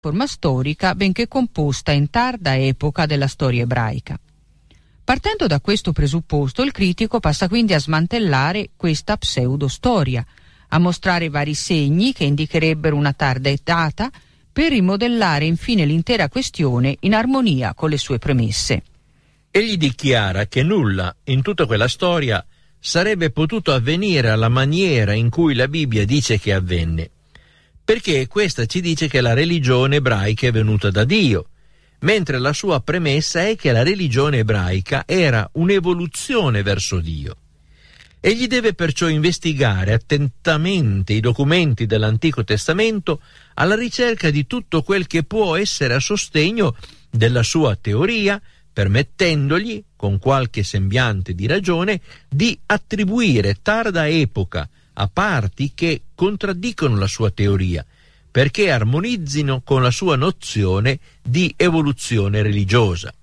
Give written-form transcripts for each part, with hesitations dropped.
forma storica benché composta in tarda epoca della storia ebraica. Partendo da questo presupposto, il critico passa quindi a smantellare questa pseudostoria, a mostrare vari segni che indicherebbero una tarda data, per rimodellare infine l'intera questione in armonia con le sue premesse. Egli dichiara che nulla in tutta quella storia sarebbe potuto avvenire alla maniera in cui la Bibbia dice che avvenne, perché questa ci dice che la religione ebraica è venuta da Dio, mentre la sua premessa è che la religione ebraica era un'evoluzione verso Dio. Egli deve perciò investigare attentamente i documenti dell'Antico Testamento alla ricerca di tutto quel che può essere a sostegno della sua teoria, permettendogli, con qualche sembiante di ragione, di attribuire tarda epoca a parti che contraddicono la sua teoria, perché armonizzino con la sua nozione di evoluzione religiosa.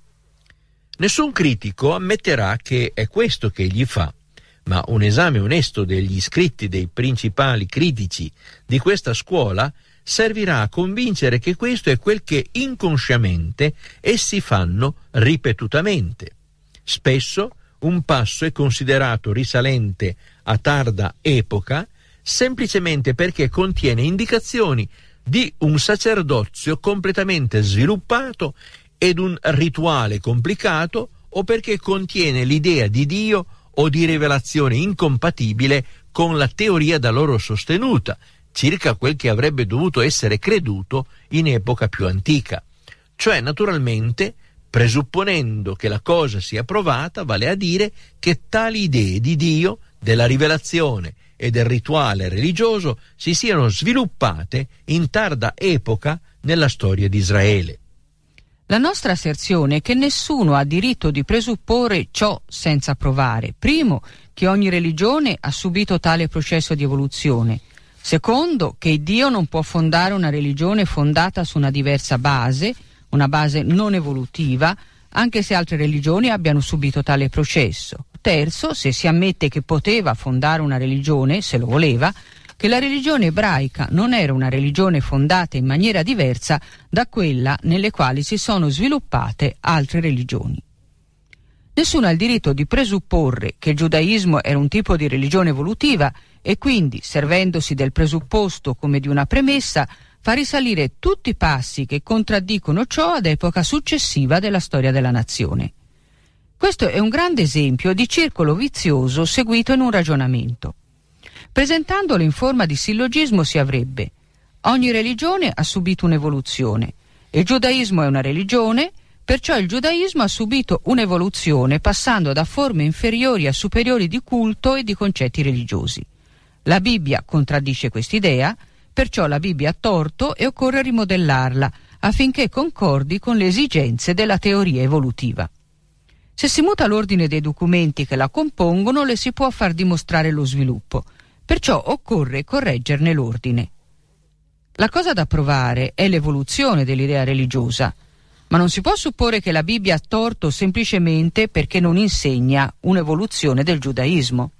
Nessun critico ammetterà che è questo che egli fa, ma un esame onesto degli scritti dei principali critici di questa scuola servirà a convincere che questo è quel che inconsciamente essi fanno ripetutamente. Spesso un passo è considerato risalente a tarda epoca semplicemente perché contiene indicazioni di un sacerdozio completamente sviluppato ed un rituale complicato, o perché contiene l'idea di Dio o di rivelazione incompatibile con la teoria da loro sostenuta, circa quel che avrebbe dovuto essere creduto in epoca più antica. Cioè, naturalmente, presupponendo che la cosa sia provata, vale a dire che tali idee di Dio, della rivelazione e del rituale religioso si siano sviluppate in tarda epoca nella storia di Israele. La nostra asserzione è che nessuno ha diritto di presupporre ciò senza provare. Primo, che ogni religione ha subito tale processo di evoluzione. Secondo, che Dio non può fondare una religione fondata su una diversa base, una base non evolutiva, anche se altre religioni abbiano subito tale processo. Terzo, se si ammette che poteva fondare una religione, se lo voleva, che la religione ebraica non era una religione fondata in maniera diversa da quella nelle quali si sono sviluppate altre religioni. Nessuno ha il diritto di presupporre che il giudaismo era un tipo di religione evolutiva e quindi, servendosi del presupposto come di una premessa, fa risalire tutti i passi che contraddicono ciò ad epoca successiva della storia della nazione. Questo è un grande esempio di circolo vizioso seguito in un ragionamento. Presentandolo in forma di sillogismo si avrebbe: ogni religione ha subito un'evoluzione, il giudaismo è una religione, perciò il giudaismo ha subito un'evoluzione passando da forme inferiori a superiori di culto e di concetti religiosi. La Bibbia contraddice quest'idea, perciò la Bibbia ha torto e occorre rimodellarla affinché concordi con le esigenze della teoria evolutiva. Se si muta l'ordine dei documenti che la compongono, le si può far dimostrare lo sviluppo, perciò occorre correggerne l'ordine. La cosa da provare è l'evoluzione dell'idea religiosa, ma non si può supporre che la Bibbia ha torto semplicemente perché non insegna un'evoluzione del giudaismo.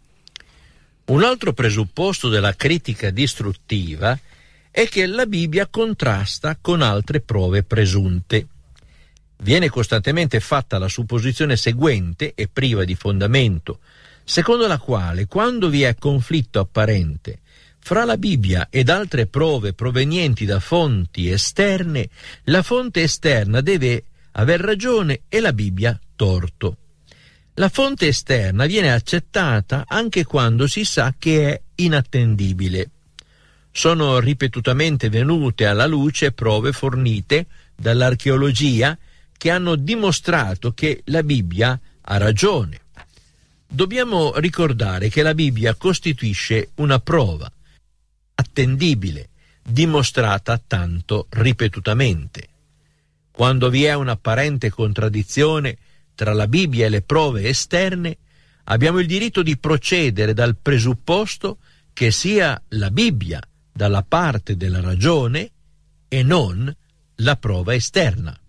Un altro presupposto della critica distruttiva è che la Bibbia contrasta con altre prove presunte. Viene costantemente fatta la supposizione seguente, e priva di fondamento, secondo la quale quando vi è conflitto apparente fra la Bibbia ed altre prove provenienti da fonti esterne, la fonte esterna deve aver ragione e la Bibbia torto. La fonte esterna viene accettata anche quando si sa che è inattendibile. Sono ripetutamente venute alla luce prove fornite dall'archeologia che hanno dimostrato che la Bibbia ha ragione. Dobbiamo ricordare che la Bibbia costituisce una prova attendibile, dimostrata tanto ripetutamente. Quando vi è un'apparente contraddizione tra la Bibbia e le prove esterne, abbiamo il diritto di procedere dal presupposto che sia la Bibbia dalla parte della ragione e non la prova esterna.